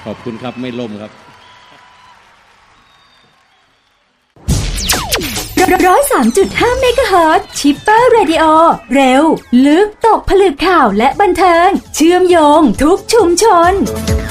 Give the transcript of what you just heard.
ขอบคุณครับไม่ล่มครับ 103.5 เมกะเฮิรตซ์ชิปเปอร์เรดิโอเร็วลึกตกผลึกข่าวและบันเทิงเชื่อมโยงทุกชุมชน